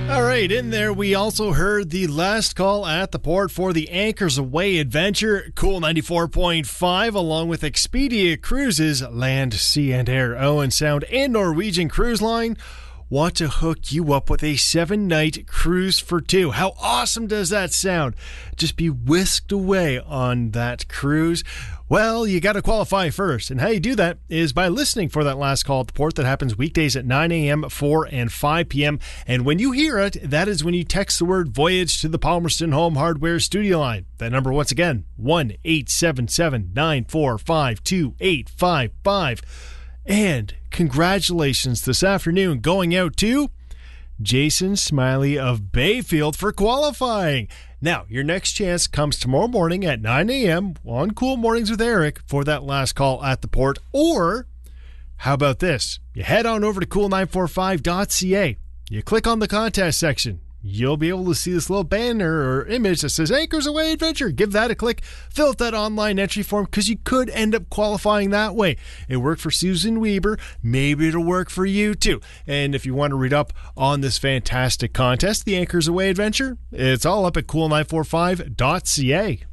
All right, in there we also heard the last call at the port for the Anchors Away adventure, Cool 94.5, along with Expedia Cruises, Land, Sea and Air, Owen Sound and Norwegian Cruise Line. Want to hook you up with a 7-night cruise for two. How awesome does that sound? Just be whisked away on that cruise. Well, you got to qualify first. And how you do that is by listening for that last call at the port that happens weekdays at 9 a.m., 4 and 5 p.m. And when you hear it, that is when you text the word Voyage to the Palmerston Home Hardware studio line. That number, once again, 1-877-945-2855. And congratulations this afternoon going out to Jason Smiley of Bayfield for qualifying. Now, your next chance comes tomorrow morning at 9 a.m. on Cool Mornings with Eric for that last call at the port. Or, how about this? You head on over to cool945.ca. You click on the contest section. You'll be able to see this little banner or image that says Anchors Away Adventure. Give that a click. Fill out that online entry form because you could end up qualifying that way. It worked for Susan Weber. Maybe it'll work for you too. And if you want to read up on this fantastic contest, the Anchors Away Adventure, it's all up at cool945.ca.